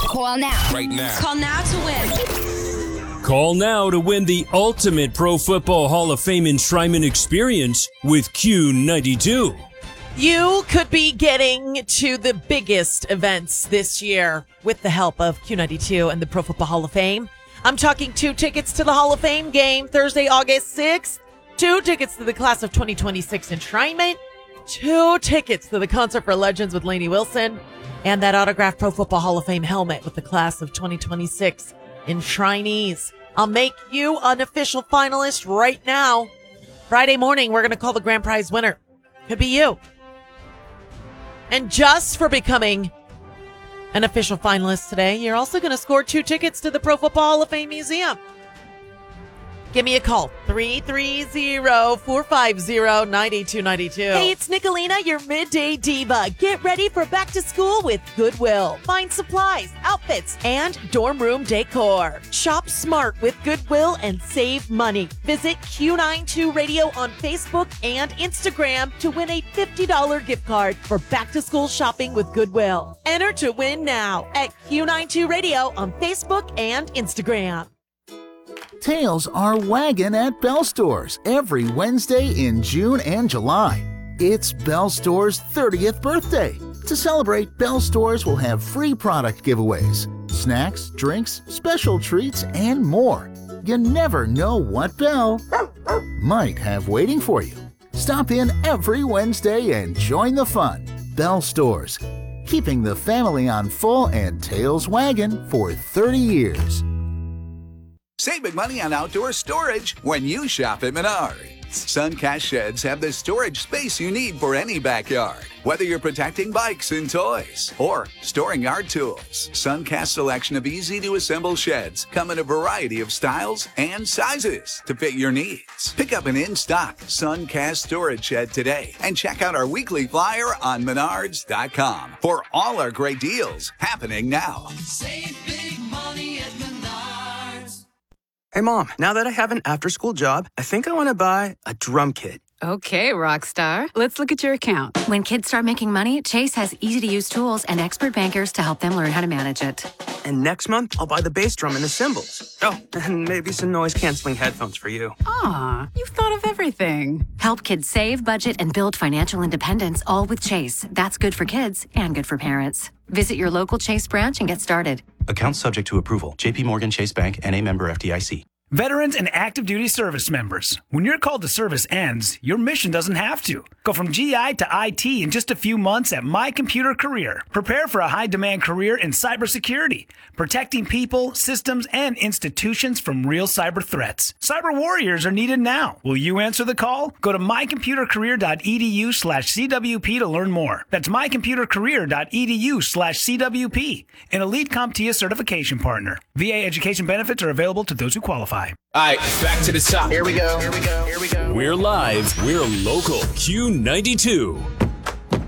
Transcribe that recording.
Call now. Right now. Call now to win. Call now to win the ultimate Pro Football Hall of Fame enshrinement experience with Q92. You could be getting to the biggest events this year with the help of Q92 and the Pro Football Hall of Fame. I'm talking 2 tickets to the Hall of Fame game Thursday, August 6th, 2 tickets to the class of 2026 enshrinement, 2 tickets to the Concert for Legends with Lainey Wilson, and that autographed Pro Football Hall of Fame helmet with the class of 2026 enshrinees. I'll make you an official finalist right now. Friday morning, we're going to call the grand prize winner. Could be you. And just for becoming an official finalist today, you're also going to score 2 tickets to the Pro Football Hall of Fame Museum. Give me a call, 330-450-9292. Hey, it's Nicolina, your midday diva. Get ready for back to school with Goodwill. Find supplies, outfits, and dorm room decor. Shop smart with Goodwill and save money. Visit Q92 Radio on Facebook and Instagram to win a $50 gift card for back to school shopping with Goodwill. Enter to win now at Q92 Radio on Facebook and Instagram. Tails are wagging at Bell Stores every Wednesday in June and July. It's Bell Stores' 30th birthday. To celebrate, Bell Stores will have free product giveaways, snacks, drinks, special treats, and more. You never know what Bell might have waiting for you. Stop in every Wednesday and join the fun. Bell Stores, keeping the family on full and tails wagging for 30 years. Save big money on outdoor storage when you shop at Menards. Suncast sheds have the storage space you need for any backyard. Whether you're protecting bikes and toys or storing yard tools, Suncast's selection of easy-to-assemble sheds come in a variety of styles and sizes to fit your needs. Pick up an in-stock Suncast storage shed today and check out our weekly flyer on Menards.com for all our great deals happening now. Save big money at Menards. Hey, Mom, now that I have an after-school job, I think I want to buy a drum kit. Okay, Rockstar. Let's look at your account. When kids start making money, Chase has easy-to-use tools and expert bankers to help them learn how to manage it. And next month, I'll buy the bass drum and the cymbals. Oh, and maybe some noise-canceling headphones for you. Aw, you've thought of everything. Help kids save, budget, and build financial independence, all with Chase. That's good for kids and good for parents. Visit your local Chase branch and get started. Account subject to approval. JP Morgan Chase Bank, N.A. member FDIC. Veterans and active duty service members. When your call to service ends, your mission doesn't have to. Go from GI to IT in just a few months at My Computer Career. Prepare for a high-demand career in cybersecurity, protecting people, systems, and institutions from real cyber threats. Cyber warriors are needed now. Will you answer the call? Go to mycomputercareer.edu/CWP to learn more. That's mycomputercareer.edu/CWP, an elite CompTIA certification partner. VA education benefits are available to those who qualify. All right, back to the top. Here we go. We're live. We're local. Q92.